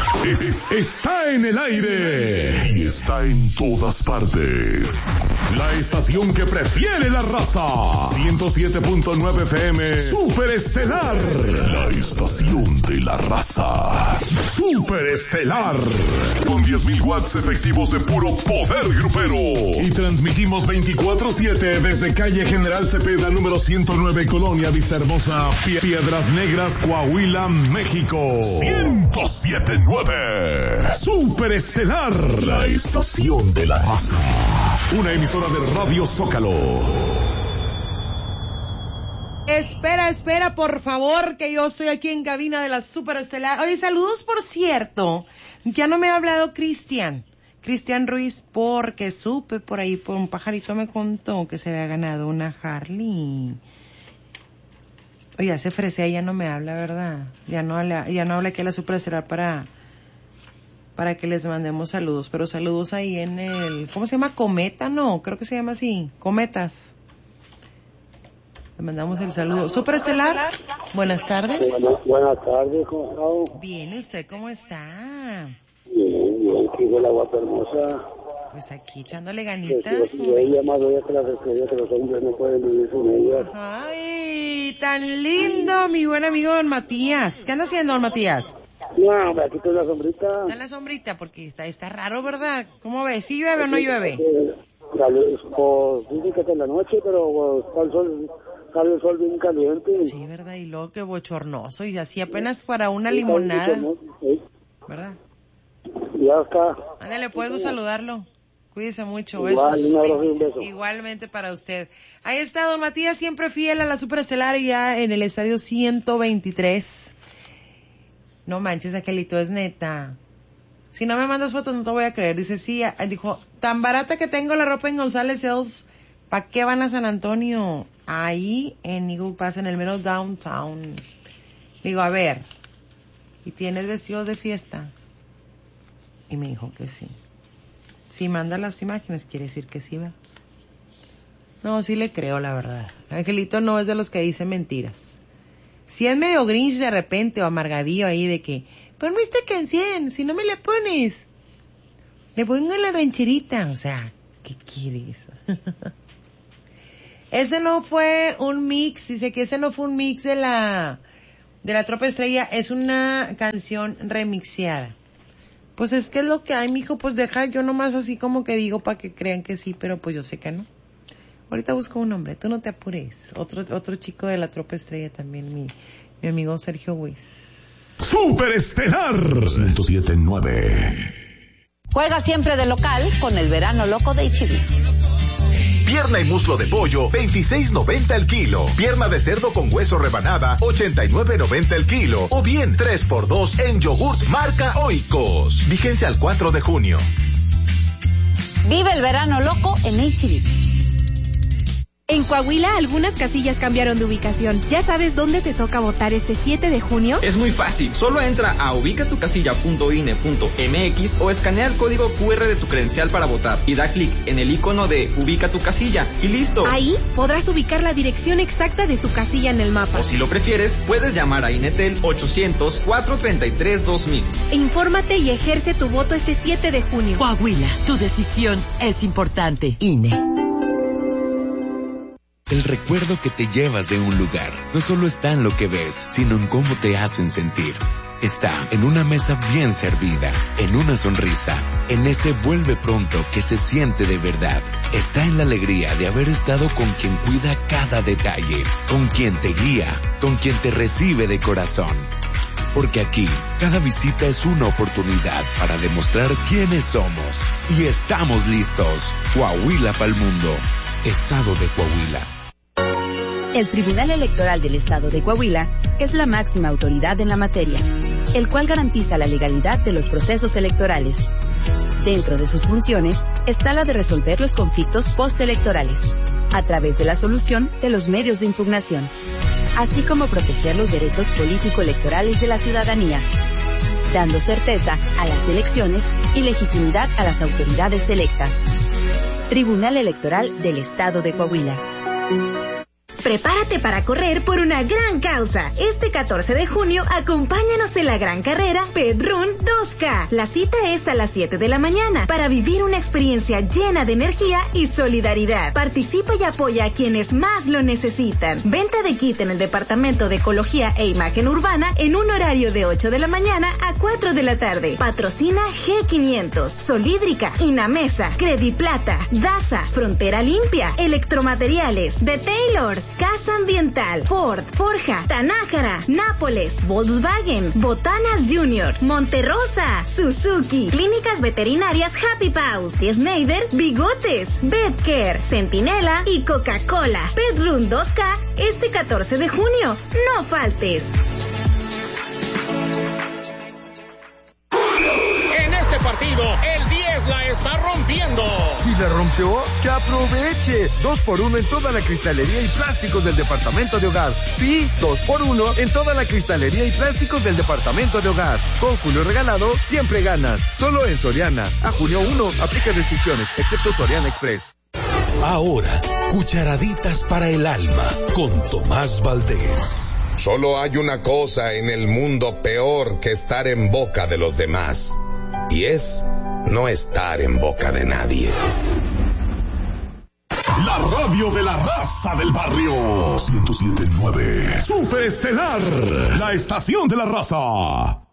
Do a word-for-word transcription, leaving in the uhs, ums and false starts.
Es, está en el aire y está en todas partes. La estación que prefiere la raza. ciento siete punto nueve F M. Super Estelar. La estación de la raza. Super Estelar. Con diez mil watts efectivos de puro poder grupero. Y transmitimos veinticuatro siete desde calle General Cepeda, número ciento nueve, Colonia Vista Hermosa, Piedras Negras, Coahuila, México. ciento siete punto nueve. Super Estelar. La estación de la raza. Una emisora de Radio Zócalo. Espera, espera, por favor, que yo estoy aquí en cabina de la Super Estelar. Oye, saludos, por cierto. Ya no me ha hablado Cristian. Cristian Ruiz, porque supe por ahí, por un pajarito me contó que se había ganado una Harley. Oye, se fresea, ya no me habla, ¿verdad? Ya no habla, ya no habla aquí a la Super Estelar para, para que les mandemos saludos. Pero saludos ahí en el, ¿cómo se llama? Cometa, no, creo que se llama así, Cometas. Le mandamos el saludo. Super Estelar, buenas tardes. Buenas, buenas tardes, ¿cómo está? Bien, ¿y usted cómo está? Bien, bien, aquí de la guapa hermosa. Pues aquí echándole ganitas. Yo he llamado ya que las estrellas, que los hombres no pueden vivir sin ellas. Ay, tan lindo, mi buen amigo don Matías. ¿Qué anda haciendo, don Matías? No, hombre, aquí está la sombrita. Está en la sombrita, porque está, está raro, ¿verdad? ¿Cómo ves? ¿Sí llueve o no llueve? Eh, pues dice que está en la noche, pero pues, está el sol, sale el sol bien caliente. Sí, ¿verdad? Y luego que bochornoso, y así apenas para una limonada. Sí. ¿Verdad? Ya está. Ándale, puedo saludarlo. Cuídese mucho. Igual, besos. un abrazo y un beso. Igualmente para usted. Ahí está don Matías, siempre fiel a la Super Estelar, ya en el estadio ciento veintitrés. No manches, aquelito, es neta. Si no me mandas fotos no te voy a creer. Dice, sí, dijo, tan barata que tengo la ropa en González Hills, ¿para qué van a San Antonio? Ahí en Eagle Pass, en el mero downtown. Digo, a ver, ¿y tienes vestidos de fiesta? Y me dijo que sí. Si manda las imágenes, quiere decir que sí, ¿verdad? No, sí le creo, la verdad. Angelito no es de los que dice mentiras. Si es medio grinch de repente o amargadillo ahí de que, ponme esta canción, si no me la pones, le pongo en la rancherita. O sea, ¿qué quieres? Ese no fue un mix, dice que ese no fue un mix de la, de la Tropa Estrella, es una canción remixeada. Pues es que es lo que hay, mijo, pues deja, yo nomás así como que digo para que crean que sí, pero pues yo sé que no. Ahorita busco un nombre, tú no te apures. Otro otro chico de la Tropa Estrella también, mi, mi amigo Sergio Weiss. Super Estelar ciento siete punto nueve. Juega siempre de local con el verano loco de H E B. Pierna y muslo de pollo, veintiséis noventa el kilo. Pierna de cerdo con hueso rebanada, ochenta y nueve noventa el kilo. O bien tres por dos en yogurt marca Oikos. Vigencia al cuatro de junio. Vive el verano loco en H E B. En Coahuila, algunas casillas cambiaron de ubicación. ¿Ya sabes dónde te toca votar este siete de junio? Es muy fácil. Solo entra a ubicatucasilla punto i n e punto m x o escanea el código cu erre de tu credencial para votar y da clic en el icono de Ubica tu casilla y listo. Ahí podrás ubicar la dirección exacta de tu casilla en el mapa. O si lo prefieres, puedes llamar a Inetel ochocientos, cuatrocientos treinta y tres, dos mil. Infórmate y ejerce tu voto este siete de junio. Coahuila, tu decisión es importante. I N E. El recuerdo que te llevas de un lugar no solo está en lo que ves, sino en cómo te hacen sentir. Está en una mesa bien servida, en una sonrisa, en ese vuelve pronto que se siente de verdad. Está en la alegría de haber estado con quien cuida cada detalle, con quien te guía, con quien te recibe de corazón. Porque aquí, cada visita es una oportunidad para demostrar quiénes somos. Y estamos listos. Coahuila pa'l mundo. Estado de Coahuila. El Tribunal Electoral del Estado de Coahuila es la máxima autoridad en la materia, el cual garantiza la legalidad de los procesos electorales. Dentro de sus funciones está la de resolver los conflictos postelectorales, a través de la solución de los medios de impugnación, así como proteger los derechos político-electorales de la ciudadanía, dando certeza a las elecciones y legitimidad a las autoridades electas. Tribunal Electoral del Estado de Coahuila. Prepárate para correr por una gran causa. Este catorce de junio, acompáñanos en la gran carrera Pedrún dos K. La cita es a las siete de la mañana para vivir una experiencia llena de energía y solidaridad. Participa y apoya a quienes más lo necesitan. Venta de kit en el Departamento de Ecología e Imagen Urbana en un horario de ocho de la mañana a cuatro de la tarde. Patrocina G quinientos, Solídrica, Inamesa, Crediplata, DASA, Frontera Limpia, Electromateriales, The Taylors, Casa Ambiental, Ford, Forja, Tanájara, Nápoles, Volkswagen, Botanas Junior, Monterrosa, Suzuki, Clínicas Veterinarias Happy Paws, Schneider, Bigotes, Betcare, Centinela y Coca-Cola. Pedrún dos K este catorce de junio. No faltes. En este partido, el diez la está rompiendo. Si la rompió, que aproveche. Dos por uno en toda la cristalería y plásticos del departamento de hogar. Sí, dos por uno en toda la cristalería y plásticos del departamento de hogar. Con Julio regalado, siempre ganas. Solo en Soriana. A junio uno, aplica restricciones, excepto Soriana Express. Ahora, cucharaditas para el alma, con Tomás Valdés. Solo hay una cosa en el mundo peor que estar en boca de los demás, y es no estar en boca de nadie. La radio de la raza del barrio. ciento siete punto nueve. Super Estelar, la estación de la raza.